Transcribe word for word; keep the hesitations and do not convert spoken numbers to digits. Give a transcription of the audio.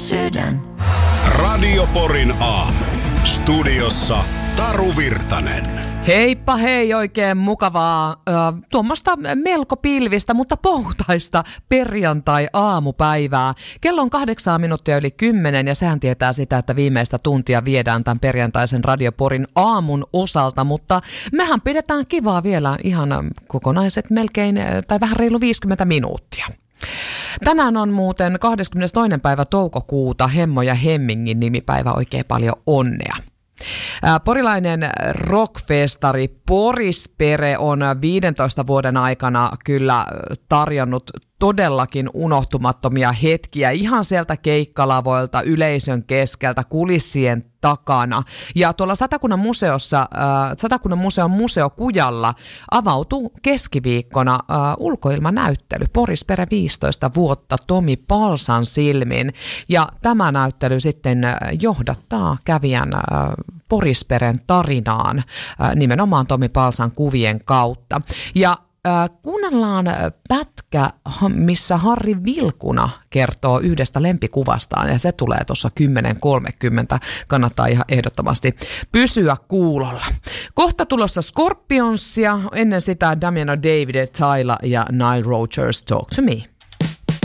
sydän. Radio Porin aamu. Studiossa Taru Virtanen. Heippa hei, oikein mukavaa, äh, tuommoista melko pilvistä, mutta poutaista perjantai-aamupäivää. Kello on kahdeksan minuuttia yli kymmenen ja sehän tietää sitä, että viimeistä tuntia viedään tämän perjantaisen Radio Porin aamun osalta, mutta mehän pidetään kivaa vielä ihan kokonaiset melkein tai vähän reilu viisikymmentä minuuttia. Tänään on muuten kahdeskymmenestoinen päivä toukokuuta, Hemmo ja Hemmingin nimipäivä, oikein paljon onnea. Porilainen rockfestari Porispere on viidentoista vuoden aikana kyllä tarjonnut todellakin unohtumattomia hetkiä ihan sieltä keikkalavoilta, yleisön keskeltä, kulissien takana. Ja tuolla Satakunnan museossa, äh, Satakunnan museon museokujalla avautui keskiviikkona äh, ulkoilmanäyttely Porispere viisitoista vuotta Tomi Palsan silmin. Ja tämä näyttely sitten johdattaa kävijän äh, Porisperen tarinaan äh, nimenomaan Tomi Palsan kuvien kautta. Ja Äh, kuunnellaan pätkä, missä Harri Vilkuna kertoo yhdestä lempikuvastaan ja se tulee tuossa kymmenen kolmekymmentä. Kannattaa ihan ehdottomasti pysyä kuulolla. Kohta tulossa Scorpionsia, ennen sitä Damiano David, Tyla ja Nile Rodgers Talk to Me.